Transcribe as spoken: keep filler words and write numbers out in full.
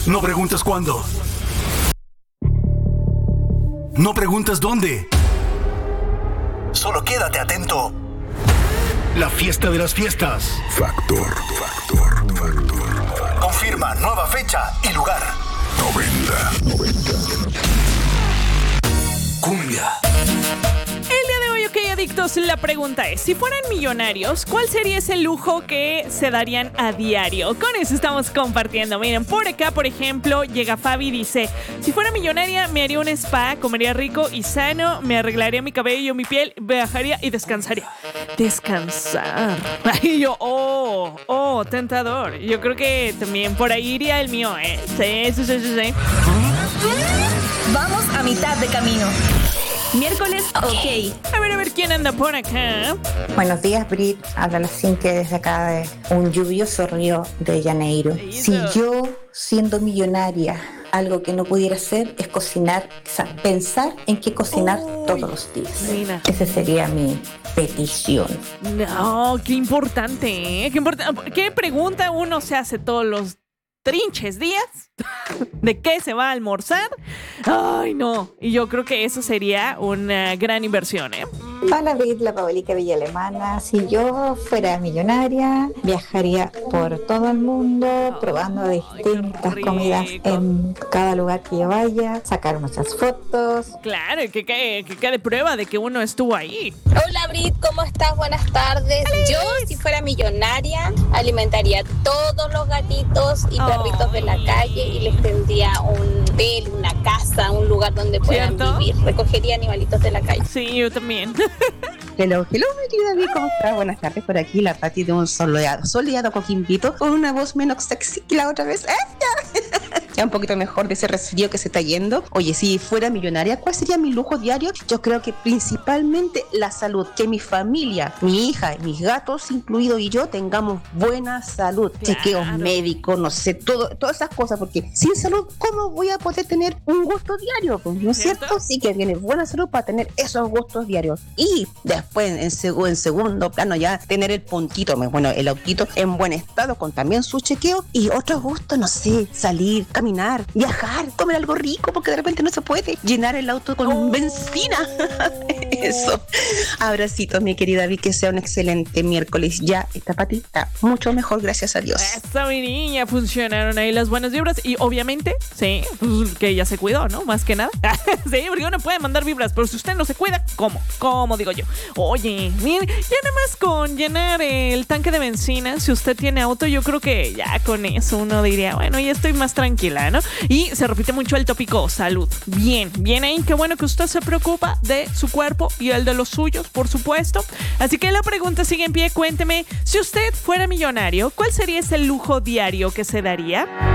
No preguntas cuándo. No preguntas dónde. Solo quédate atento. La fiesta de las fiestas. Factor, factor, factor. Confirma nueva fecha y lugar. noventa, noventa. Cumbia. El día de hoy, ok, adictos, la pregunta es, si fueran millonarios, ¿cuál sería ese lujo que se darían a diario? Con eso estamos compartiendo. Miren, por acá, por ejemplo, llega Fabi y dice, si fuera millonaria, me haría un spa, comería rico y sano, me arreglaría mi cabello, mi piel, viajaría y descansaría. Descansar. Ay, yo, oh, oh, tentador. Yo creo que también por ahí iría el mío, ¿eh? Sí, sí, sí, sí, sí. Vamos a mitad de camino. Miércoles, ok. A ver, a ver, ¿quién anda por acá? Buenos días, Brit. Habla la Cintia desde acá de un lluvioso Río de Janeiro. Si yo, siendo millonaria, algo que no pudiera hacer es cocinar, o sea, pensar en qué cocinar Uy, todos los días. Mira. Esa sería mi petición. No, qué importante, ¿eh? Qué, import- ¿Qué pregunta uno se hace todos los trinches días? ¿De qué se va a almorzar? Ay, no. Y yo creo que eso sería una gran inversión, ¿eh? Hola, Brit, la Paolica Villa Alemana. Si yo fuera millonaria, viajaría por todo el mundo, probando distintas Ay, comidas en cada lugar que yo vaya, sacar muchas fotos. Claro, que quede que, que prueba de que uno estuvo ahí. Hola, Brit, ¿cómo estás? Buenas tardes. Yo, si fuera millonaria, alimentaría todos los gatitos y perritos oh. de la calle y les tendría un hotel, una casa, un lugar donde puedan ¿Cierto? vivir. Recogería animalitos de la calle. Sí, yo también. Hello, hello, mi querida David, ¿cómo estás? Buenas tardes, por aquí la Pati de un soleado, soleado Coquimbito, con una voz menos sexy que la otra vez. Ya un poquito mejor de ese resfrío que se está yendo. Oye, si fuera millonaria, ¿cuál sería mi lujo diario? Yo creo que principalmente la salud, que mi familia, mi hija, mis gatos incluido y yo tengamos buena salud, claro. Chequeos médicos, no sé, todo, todas esas cosas, porque sin salud, ¿cómo voy a poder tener un gusto diario? Pues, ¿no es cierto? cierto? Sí que tiene buena salud para tener esos gustos diarios. Y después, en, seg- en segundo plano, ya tener el puntito, bueno, el autito en buen estado, con también su chequeo y otros gustos, no sé, salir, caminar, viajar, comer algo rico, porque de repente no se puede llenar el auto con oh. benzina. Eso. Abracitos, mi querida Vi, que sea un excelente miércoles. Ya esta patita mucho mejor, gracias a Dios. Esa mi niña, funcionaron ahí las buenas vibras y obviamente, sí, pues, que ella se cuidó, ¿no? Más que nada. Sí, porque uno puede mandar vibras, pero si usted no se cuida, ¿cómo? ¿Cómo digo yo? Oye, miren, ya nada más con llenar el tanque de benzina, si usted tiene auto, yo creo que ya con eso uno diría, bueno, ya estoy más tranquila, ¿no? Y se repite mucho el tópico salud. Bien, bien ahí, qué bueno que usted se preocupa de su cuerpo y el de los suyos, por supuesto. Así que la pregunta sigue en pie, cuénteme, si usted fuera millonario, ¿cuál sería ese lujo diario que se daría?